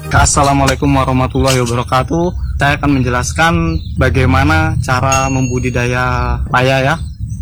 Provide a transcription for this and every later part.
Assalamualaikum warahmatullahi wabarakatuh. Saya akan menjelaskan bagaimana cara membudidaya paya ya,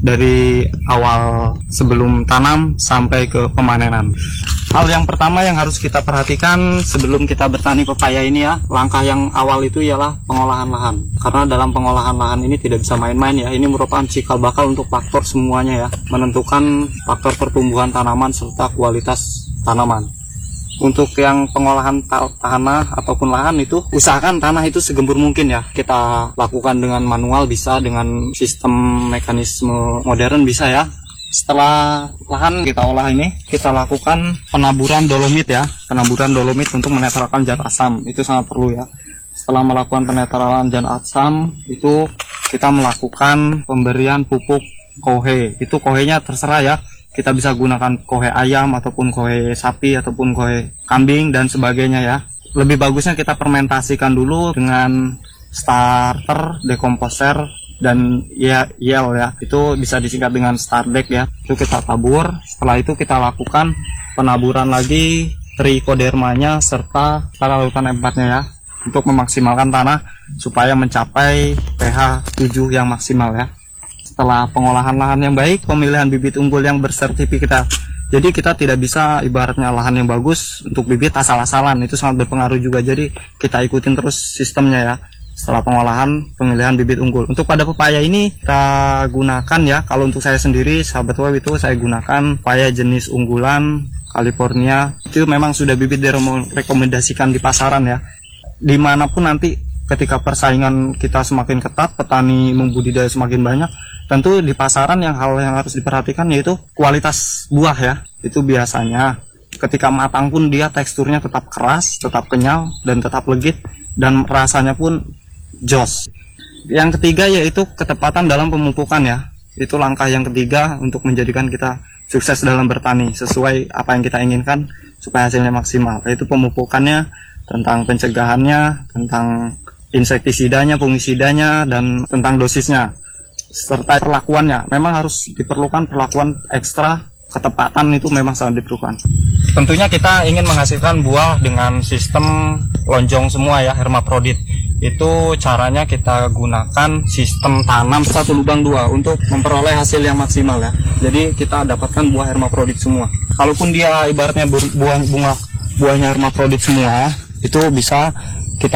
dari awal sebelum tanam sampai ke pemanenan. Hal yang pertama yang harus kita perhatikan sebelum kita bertani pepaya ini ya, langkah yang awal itu ialah pengolahan lahan. Karena dalam pengolahan lahan ini tidak bisa main-main ya, ini merupakan cikal bakal untuk faktor semuanya ya, menentukan faktor pertumbuhan tanaman serta kualitas tanaman. Untuk yang pengolahan tanah ataupun lahan itu, usahakan tanah itu segembur mungkin ya. Kita lakukan dengan manual bisa, dengan sistem mekanisme modern bisa ya. Setelah lahan kita olah ini, kita lakukan penaburan dolomit ya. Penaburan dolomit untuk menetralkan zat asam, itu sangat perlu ya. Setelah melakukan penetralan zat asam, itu kita melakukan pemberian pupuk kohe. Itu kohenya terserah ya. Kita bisa gunakan kohe ayam ataupun kohe sapi ataupun kohe kambing dan sebagainya ya. Lebih bagusnya kita fermentasikan dulu dengan starter, dekomposer dan yel ya. Itu bisa disingkat dengan stardek ya. Itu kita tabur. Setelah itu kita lakukan penaburan lagi trichodermanya serta larutan M4-nya ya, untuk memaksimalkan tanah supaya mencapai pH 7 yang maksimal ya. Setelah pengolahan lahan yang baik, pemilihan bibit unggul yang bersertifikat. Jadi kita tidak bisa ibaratnya lahan yang bagus untuk bibit asal-asalan, itu sangat berpengaruh juga. Jadi kita ikutin terus sistemnya ya. Setelah pengolahan, pemilihan bibit unggul. Untuk pada pepaya ini kita gunakan ya, kalau untuk saya sendiri sahabat web itu saya gunakan pepaya jenis unggulan California. Itu memang sudah bibit direkomendasikan di pasaran ya. Dimanapun nanti ketika persaingan kita semakin ketat, petani membudidaya semakin banyak, tentu di pasaran hal yang harus diperhatikan yaitu kualitas buah ya. Itu biasanya ketika matang pun dia teksturnya tetap keras, tetap kenyal, dan tetap legit, dan rasanya pun jos. Yang ketiga yaitu ketepatan dalam pemupukan ya. Itu langkah yang ketiga untuk menjadikan kita sukses dalam bertani sesuai apa yang kita inginkan supaya hasilnya maksimal. Yaitu pemupukannya, tentang pencegahannya, tentang insektisidanya, fungisidanya, dan tentang dosisnya serta perlakuannya. Memang harus diperlukan perlakuan ekstra, ketepatan itu memang sangat diperlukan. Tentunya kita ingin menghasilkan buah dengan sistem lonjong semua ya, hermaprodit. Itu caranya kita gunakan sistem tanam satu lubang dua untuk memperoleh hasil yang maksimal ya. Jadi kita dapatkan buah hermaprodit semua. Kalaupun dia ibaratnya buahnya hermaprodit semua, itu bisa